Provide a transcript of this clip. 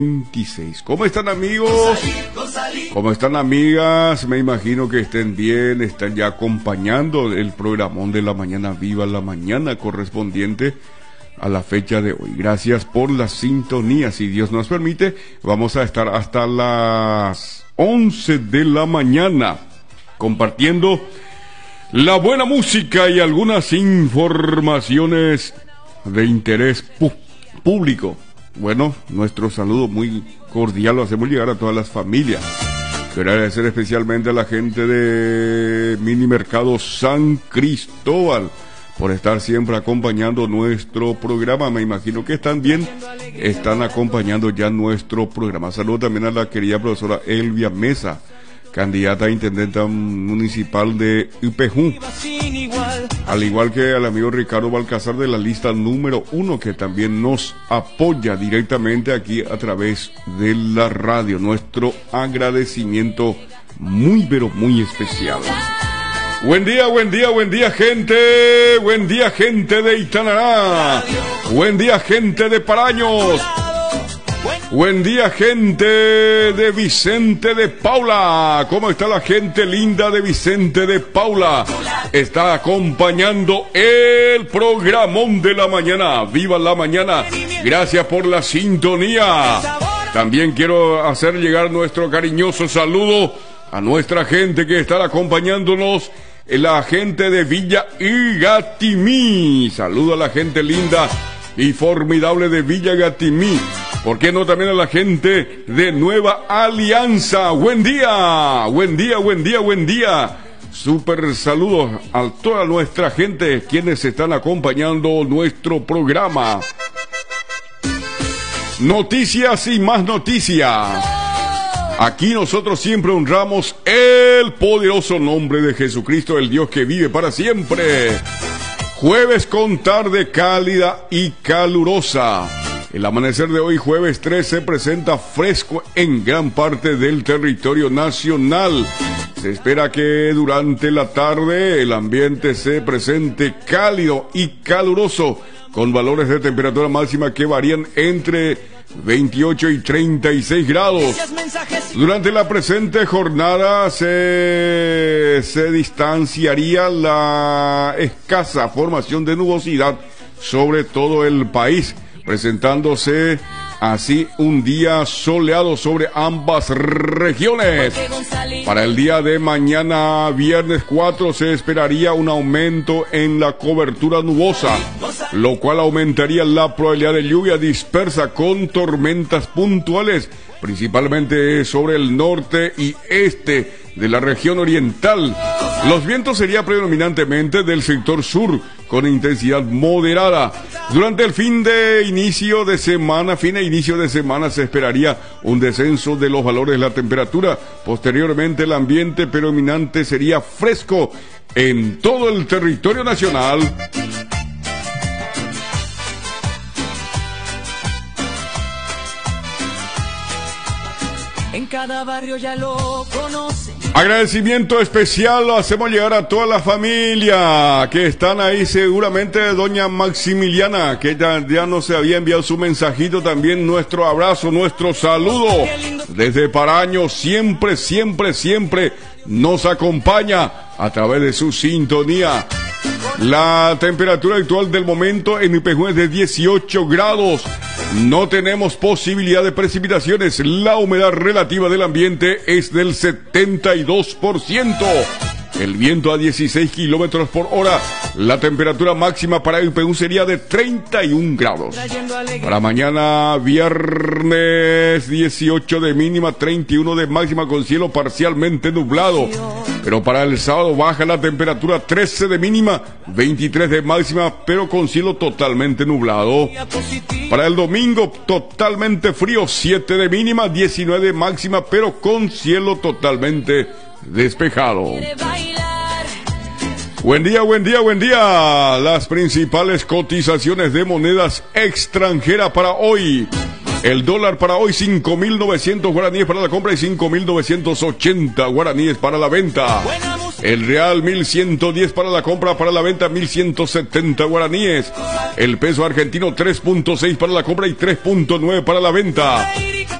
26. ¿Cómo están, amigos? ¿Cómo están, amigas? Me imagino que estén bien, están ya acompañando el programón de la mañana, Viva la Mañana, correspondiente a la fecha de hoy. Gracias por la sintonía. Si Dios nos permite, vamos a estar hasta las 11 de la mañana compartiendo la buena música y algunas informaciones de interés público. Bueno, nuestro saludo muy cordial lo hacemos llegar a todas las familias. Quiero agradecer especialmente a la gente de Mini Mercado San Cristóbal por estar siempre acompañando nuestro programa. Me imagino que están bien, están acompañando ya nuestro programa. Saludo también a la querida profesora Elvia Mesa, candidata a intendenta municipal de UPJ, al igual que al amigo Ricardo Balcázar de la lista número 1, que también nos apoya directamente aquí a través de la radio. Nuestro agradecimiento muy pero muy especial. Buen día, buen día, buen día, gente. Buen día, gente de Itanará. Buen día, gente de Paraños. Buen día, gente de Vicente de Paula. ¿Cómo está la gente linda de Vicente de Paula? Está acompañando el programón de la mañana. ¡Viva la mañana! Gracias por la sintonía. También quiero hacer llegar nuestro cariñoso saludo a nuestra gente que está acompañándonos, la gente de Villa Igatimí. Saludo a la gente linda y formidable de Villa Igatimí. ¿Por qué no también a la gente de Nueva Alianza? ¡Buen día! ¡Buen día, buen día, buen día! Súper saludos a toda nuestra gente quienes están acompañando nuestro programa. Noticias y más noticias. Aquí nosotros siempre honramos el poderoso nombre de Jesucristo, el Dios que vive para siempre. Jueves con tarde cálida y calurosa. El amanecer de hoy, jueves 3, se presenta fresco en gran parte del territorio nacional. Se espera que durante la tarde el ambiente se presente cálido y caluroso, con valores de temperatura máxima que varían entre 28 y 36 grados. Durante la presente jornada se distanciaría la escasa formación de nubosidad sobre todo el país, presentándose así un día soleado sobre ambas regiones. Para el día de mañana, viernes 4, se esperaría un aumento en la cobertura nubosa, lo cual aumentaría la probabilidad de lluvia dispersa con tormentas puntuales, principalmente sobre el norte y este de la región oriental. Los vientos serían predominantemente del sector sur, con intensidad moderada. Durante el fin e inicio de semana se esperaría un descenso de los valores de la temperatura. Posteriormente, el ambiente predominante sería fresco en todo el territorio nacional. En cada barrio ya lo conocen. Agradecimiento especial lo hacemos llegar a toda la familia que están ahí, seguramente doña Maximiliana, que ya nos había enviado su mensajito, también nuestro abrazo, nuestro saludo desde Paraño, siempre nos acompaña a través de su sintonía. La temperatura actual del momento en UPJ es de 18 grados. No tenemos posibilidad de precipitaciones. La humedad relativa del ambiente es del 72%. El viento a 16 kilómetros por hora. La temperatura máxima para UPJ sería de 31 grados. Para mañana, viernes 18 de mínima, 31 de máxima con cielo parcialmente nublado. Pero para el sábado baja la temperatura, 13 de mínima, 23 de máxima, pero con cielo totalmente nublado. Para el domingo, totalmente frío, 7 de mínima, 19 de máxima, pero con cielo totalmente despejado. Buen día, buen día, buen día. Las principales cotizaciones de monedas extranjeras para hoy. El dólar para hoy, 5.900 guaraníes para la compra y 5.980 guaraníes para la venta. El real 1110 para la compra, para la venta 1170 guaraníes. El peso argentino 3.6 para la compra y 3.9 para la venta.